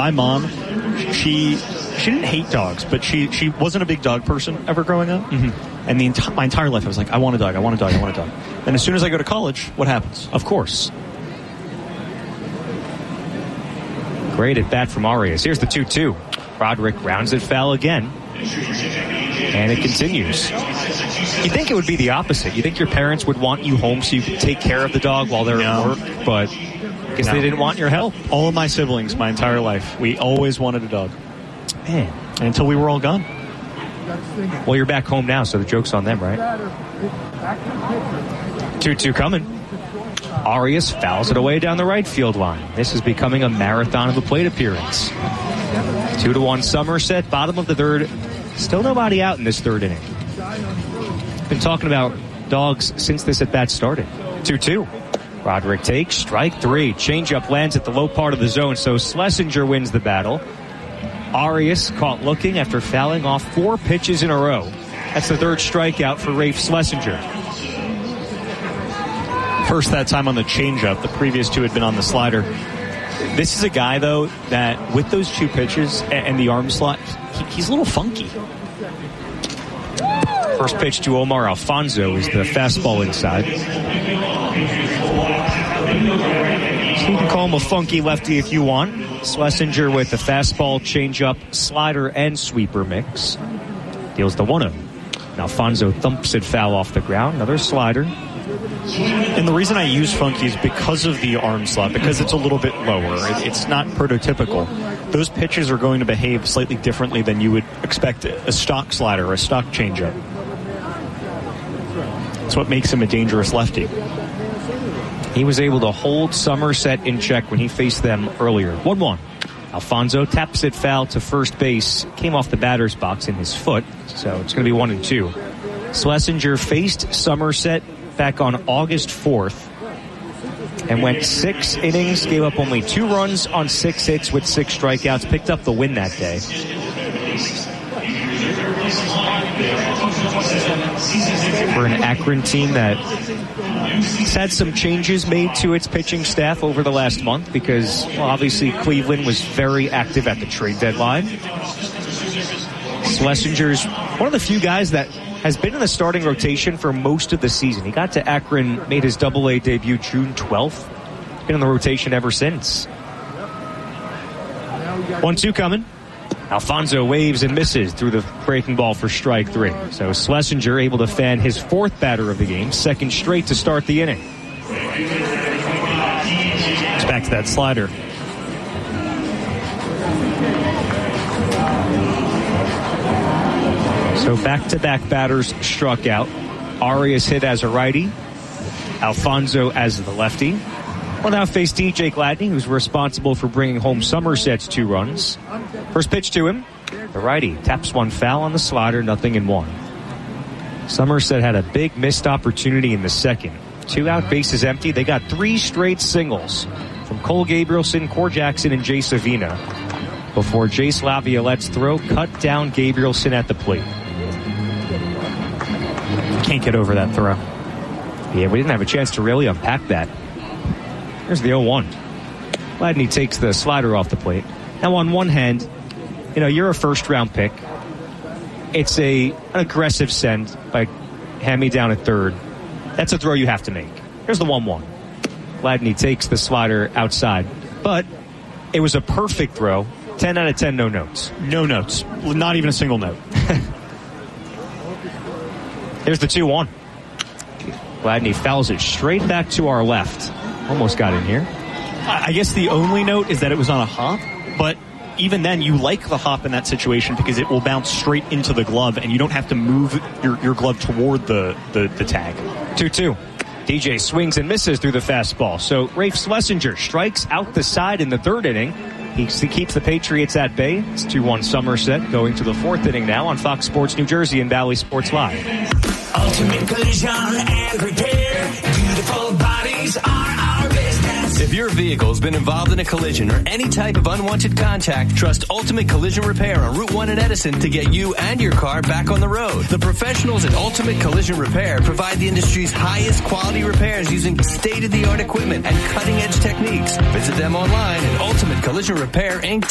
my mom, she didn't hate dogs, but she wasn't a big dog person ever growing up. Mm-hmm. And my entire life I was like, I want a dog. And as soon as I go to college, what happens? Of course. Great at bat from Arias. Here's the 2-2. Roderick rounds it foul again. And it continues. You'd think it would be the opposite. You think your parents would want you home so you could take care of the dog while they're at work, but I guess they didn't want your help. All of my siblings, my entire life, we always wanted a dog. Man. Until we were all gone. Well, you're back home now, so the joke's on them, right? 2-2 coming. Arias fouls it away down the right field line. This is becoming a marathon of the plate appearance. 2-1 Somerset, bottom of the third. Still nobody out in this third inning. Been talking about dogs since this at bat started. 2-2. Roderick takes strike 3. Changeup lands at the low part of the zone, so Schlesinger wins the battle. Arias caught looking after fouling off 4 pitches in a row. That's the third strikeout for Rafe Schlesinger. First that time on the changeup. The previous 2 had been on the slider. This is a guy, though, that with those 2 pitches and the arm slot, he's a little funky. First pitch to Omar Alfonso is the fastball inside. So you can call him a funky lefty if you want. Schlesinger with the fastball, changeup, slider, and sweeper mix. Deals the 1-0. Alfonso thumps it foul off the ground. Another slider. And the reason I use funky is because of the arm slot, because it's a little bit lower. It's not prototypical. Those pitches are going to behave slightly differently than you would expect a stock slider or a stock changeup. That's what makes him a dangerous lefty. He was able to hold Somerset in check when he faced them earlier. 1-1. Alfonso taps it foul to first base. Came off the batter's box in his foot, so it's going to be 1-2. Schlesinger faced Somerset back on August 4th and went 6 innings, gave up only 2 runs on 6 hits with 6 strikeouts, picked up the win that day. For an Akron team that has had some changes made to its pitching staff over the last month because, well, obviously Cleveland was very active at the trade deadline. Schlesinger's one of the few guys that has been in the starting rotation for most of the season. He got to Akron, made his Double-A debut June 12th. Been in the rotation ever since. 1-2 coming. Alfonso waves and misses through the breaking ball for strike 3. So Schlesinger able to fan his 4th batter of the game, second straight to start the inning. It's back to that slider. So back-to-back batters struck out. Arias hit as a righty. Alfonso as the lefty. Will now face DJ Gladney, who's responsible for bringing home Somerset's 2 runs. First pitch to him. The righty taps one foul on the slider, 0-1. Somerset had a big missed opportunity in the second. 2 out, bases empty. They got 3 straight singles from Cole Gabrielson, Core Jackson, and Jay Savina before Jace Laviolette's throw cut down Gabrielson at the plate. Can't get over that throw. Yeah, we didn't have a chance to really unpack that. Here's the 0-1. Gladney takes the slider off the plate. Now, on one hand, you're a first-round pick. It's an aggressive send by hand-me-down at third. That's a throw you have to make. Here's the 1-1. Gladney takes the slider outside. But it was a perfect throw. 10 out of 10, no notes. No notes. Not even a single note. Here's the 2-1. Gladney fouls it straight back to our left. Almost got in here. I guess the only note is that it was on a hop, but even then you like the hop in that situation because it will bounce straight into the glove and you don't have to move your glove toward the tag. 2-2. DJ swings and misses through the fastball. So Rafe Schlesinger strikes out the side in the third inning. He keeps the Patriots at bay. It's 2-1 Somerset going to the 4th inning now on Fox Sports New Jersey and Valley Sports Live. Ultimate Collision and Repair. Beautiful bodies are our business. If your vehicle's been involved in a collision or any type of unwanted contact, trust Ultimate Collision Repair on Route 1 in Edison to get you and your car back on the road. The professionals at Ultimate Collision Repair provide the industry's highest quality repairs using state-of-the-art equipment and cutting-edge techniques. Visit them online at ultimatecollisionrepair.inc.com.